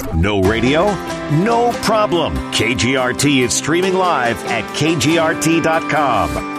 No radio? No problem. KGRT is streaming live at kgrt.com.